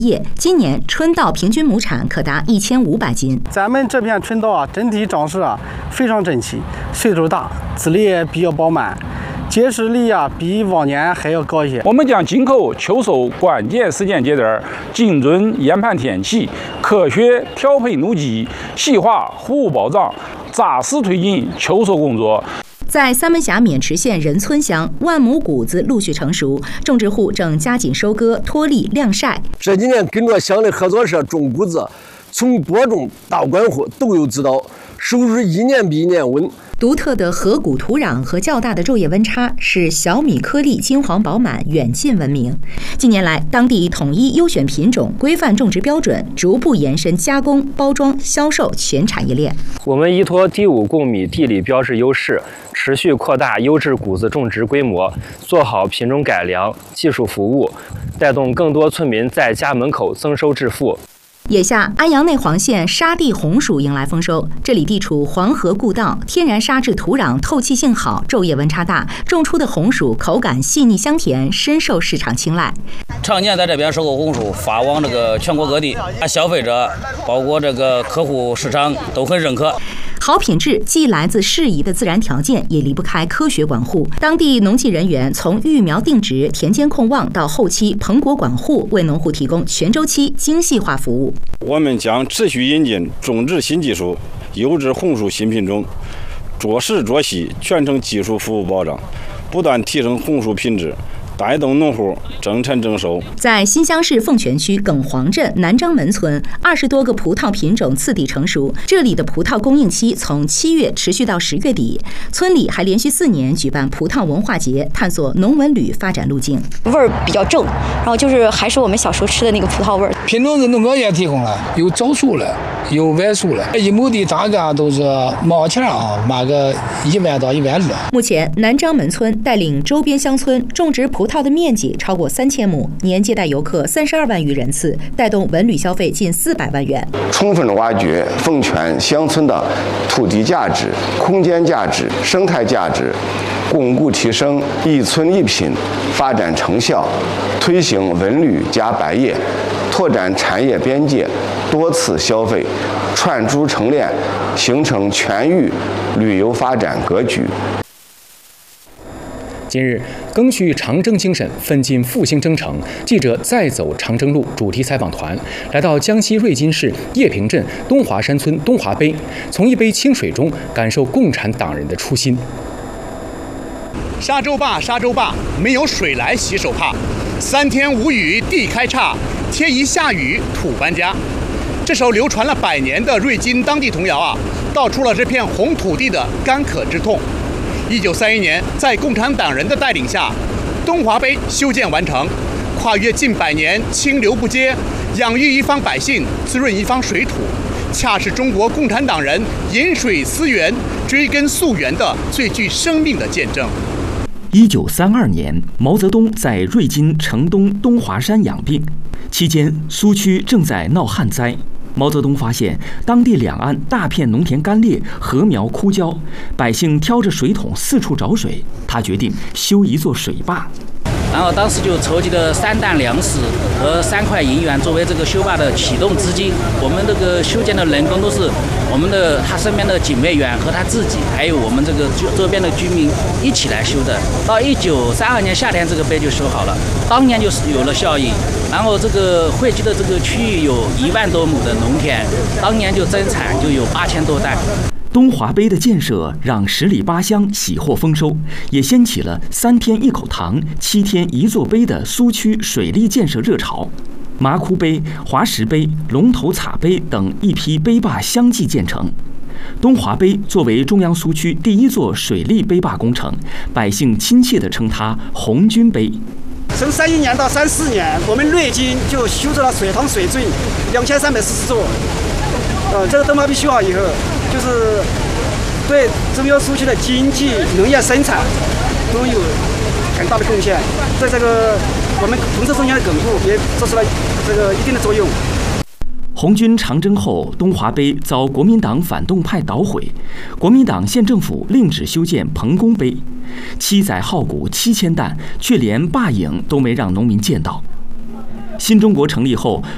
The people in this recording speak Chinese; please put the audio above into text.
业今年春稻平均亩产可达1500斤。 咱们这片春稻啊，整体长势啊非常整齐，岁数大，籽粒也比较饱满，结实力啊比往年还要高一些。 我们将今后秋收关键时间节点精准研判天气，科学调配农机，细化货物保障，扎实推进秋收工作。 在三门峡渑池县仁村乡，万亩谷子陆续成熟，种植户正加紧收割、脱粒、晾晒。 这几年跟着乡里合作社种谷子，从播种到管护都有指导，收入一年比一年稳。 独特的河谷土壤和较大的昼夜温差，使小米颗粒金黄饱满，远近闻名。近年来，当地统一优选品种、规范种植标准，逐步延伸加工、包装、销售全产业链。 我们依托第5公米地理标志优势，持续扩大优质谷子种植规模，做好品种改良、技术服务，带动更多村民在家门口增收致富。 眼下，安阳内黄县沙地红薯迎来丰收。这里地处黄河故道，天然沙质土壤透气性好，昼夜温差大，种出的红薯口感细腻香甜，深受市场青睐。 常年在这边收购红薯，发往这个全国各地，消费者包括这个客户市场都很认可。 好品质既来自适宜的自然条件，也离不开科学管护。当地农技人员从育苗定植、田间控望到后期棚果管护，为农户提供全周期精细化服务。 我们将持续引进种植新技术、优质红薯新品种，着实着细，全程技术服务保障，不断提升红薯品质，带动农户增产增收。 在新乡市凤泉区耿黄镇南张门村，20多个葡萄品种次第成熟。这里的葡萄供应期从7月持续到10月底。村里还连续4年举办葡萄文化节，探索农文旅发展路径。 味儿比较正，然后就是还是我们小时候吃的那个葡萄味儿。 品种是农药也提供了，有早熟了，有晚熟了。1亩地大概都是毛钱啊，卖个1万到1万2。 目前，南张门村带领周边乡村种植葡萄的面积超过3000亩，年接待游客32万余人次，带动文旅消费近400万元。 充分挖掘凤泉乡村的土地价值、空间价值、生态价值，巩固提升一村一品发展成效，推行文旅加白业，拓展产业边界，多次消费，串珠成链，形成全域旅游发展格局。 近日，赓续长征精神，奋进复兴征程。记者再走长征路主题采访团来到江西瑞金市叶平镇东华山村东华碑，从一杯清水中感受共产党人的初心。 沙洲坝，沙洲坝，没有水来洗手怕。3天无雨地开叉，天一下雨土搬家。这首流传了100年的瑞金当地童谣啊，道出了这片红土地的干渴之痛。1931年，在共产党人的带领下，东华碑修建完成，跨越近100年，清流不竭，养育一方百姓，滋润一方水土，恰是中国共产党人饮水思源、追根溯源的最具生命的见证。 1932年，毛泽东在瑞金城东东华山养病，期间苏区正在闹旱灾。毛泽东发现当地两岸大片农田干裂，禾苗枯焦，百姓挑着水桶四处找水。他决定修一座水坝。 然后当时就筹集了3担粮食和3块银元作为这个修坝的启动资金。我们这个修建的人工都是我们的他身边的警卫员和他自己，还有我们这个周边的居民一起来修的。到1932年夏天，这个碑就修好了，当年就是有了效益。然后这个汇集的这个区域有1万多亩的农田，当年就增产就有8000多担。 东华碑的建设让10里8乡喜获丰收，也掀起了3天1口塘、7天1座碑的苏区水利建设热潮。麻窟碑、华石碑、龙头塔碑等一批碑坝相继建成。东华碑作为中央苏区第1座水利碑坝工程，百姓亲切地称它“红军碑”。 从31年到34年，我们瑞金就修筑了水塘水圳2340座。这个东华碑修好以后，就是对中央苏区的经济、农业生产都有很大的贡献，对这个我们红色中间的巩固也做出了这个一定的作用。 红军长征后，东华碑遭国民党反动派捣毁，国民党县政府另址修建彭公碑，7载耗谷7000担，却连坝影都没让农民见到。新中国成立后，